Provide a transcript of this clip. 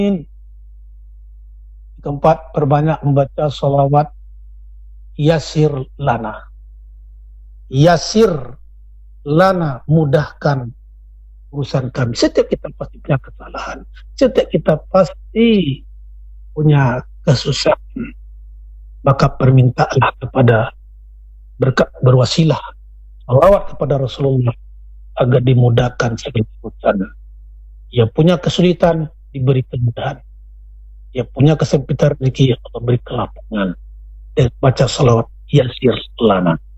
Keempat, perbanyak membaca salawat yasir lana. Yasir lana, mudahkan urusan kami. Setiap kita pasti punya kesalahan. Setiap kita pasti punya kesusahan. Maka permintaanlah kepada berwasilah salawat kepada Rasulullah agar dimudahkan segala urusan. Ia punya kesulitan, diberi kemudahan. Ia punya kesempitan rezeki, Allah beri kelapangan. Dan baca salawat yasir lana.